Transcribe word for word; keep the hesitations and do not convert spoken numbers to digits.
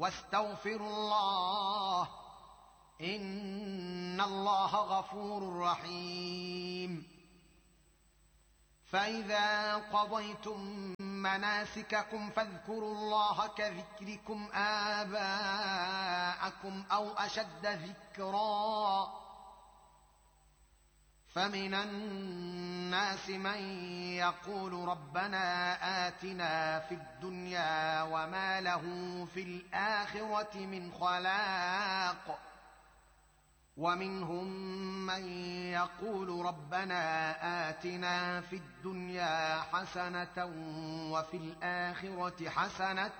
واستغفروا الله إن الله غفور رحيم. فإذا قضيتم مناسككم فاذكروا الله كذكركم آباءكم أو أشد ذكرا. فمن الناس من يقول ربنا آتنا في الدنيا وما له في الآخرة من خلاق، ومنهم من يقول ربنا آتنا في الدنيا حسنة وفي الآخرة حسنة